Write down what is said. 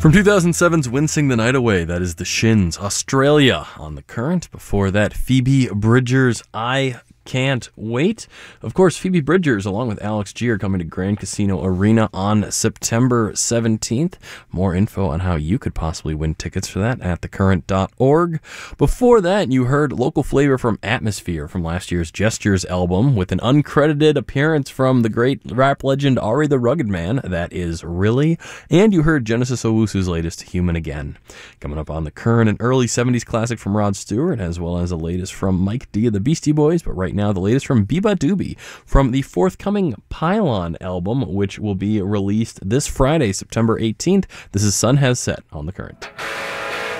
From 2007's Wind Sing the Night Away, that is The Shins, Australia on the Current. Before that, Phoebe Bridgers' I Can't Wait. Of course, Phoebe Bridgers, along with Alex G, are coming to Grand Casino Arena on September 17th. More info on how you could possibly win tickets for that at thecurrent.org. Before that, you heard local flavor from Atmosphere from last year's Gestures album with an uncredited appearance from the great rap legend Ari the Rugged Man, that is Really. And you heard Genesis Owusu's latest, Human Again. Coming up on the Current, an early 70s classic from Rod Stewart, as well as the latest from Mike D of the Beastie Boys, but right now the latest from Biba Doobie from the forthcoming Pylon album, which will be released this Friday, September 18th. This is Sun Has Set on the Current.